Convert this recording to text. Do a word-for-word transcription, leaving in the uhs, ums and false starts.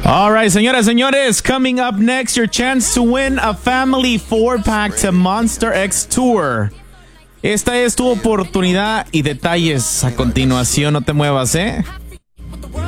All right, señoras, señores, coming up next, your chance to win a family four-pack to Monster X Tour. Esta es tu oportunidad y detalles a continuación, no te muevas, ¿eh?